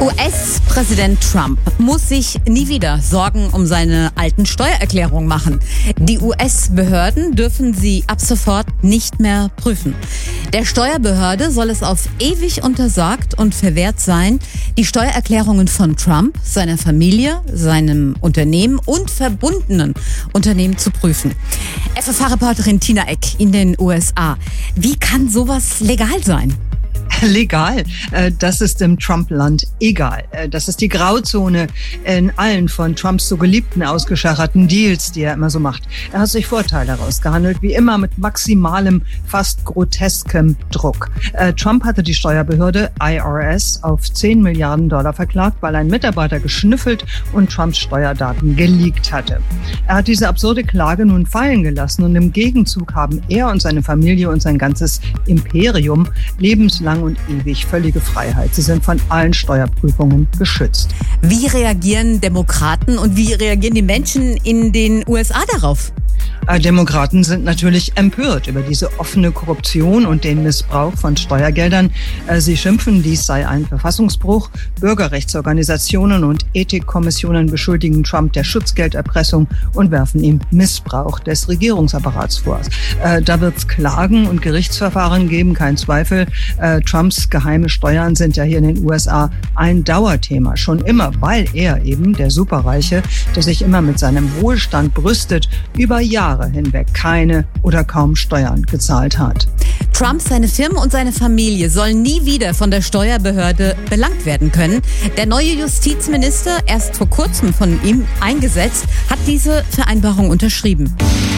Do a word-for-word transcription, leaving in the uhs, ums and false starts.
U S-Präsident Trump muss sich nie wieder Sorgen um seine alten Steuererklärungen machen. Die U S-Behörden dürfen sie ab sofort nicht mehr prüfen. Der Steuerbehörde soll es auf ewig untersagt und verwehrt sein, die Steuererklärungen von Trump, seiner Familie, seinem Unternehmen und verbundenen Unternehmen zu prüfen. F F H-Reporterin Tina Eck in den U S A. Wie kann sowas legal sein? Legal, das ist im Trump-Land egal. Das ist die Grauzone in allen von Trumps so geliebten, ausgeschacherten Deals, die er immer so macht. Er hat sich Vorteile herausgehandelt, wie immer mit maximalem, fast groteskem Druck. Trump hatte die Steuerbehörde I R S auf zehn Milliarden Dollar verklagt, weil ein Mitarbeiter geschnüffelt und Trumps Steuerdaten geleakt hatte. Er hat diese absurde Klage nun fallen gelassen und im Gegenzug haben er und seine Familie und sein ganzes Imperium lebenslang und ewig völlige Freiheit. Sie sind von allen Steuerprüfungen geschützt. Wie reagieren Demokraten und wie reagieren die Menschen in den U S A darauf? Demokraten sind natürlich empört über diese offene Korruption und den Missbrauch von Steuergeldern. Sie schimpfen, dies sei ein Verfassungsbruch. Bürgerrechtsorganisationen und Ethikkommissionen beschuldigen Trump der Schutzgelderpressung und werfen ihm Missbrauch des Regierungsapparats vor. Da wird es Klagen und Gerichtsverfahren geben, kein Zweifel. Trumps geheime Steuern sind ja hier in den U S A ein Dauerthema, schon immer, weil er eben, der Superreiche, der sich immer mit seinem Wohlstand brüstet, über Jahre hinweg keine oder kaum Steuern gezahlt hat. Trump, seine Firmen und seine Familie sollen nie wieder von der Steuerbehörde belangt werden können. Der neue Justizminister, erst vor kurzem von ihm eingesetzt, hat diese Vereinbarung unterschrieben.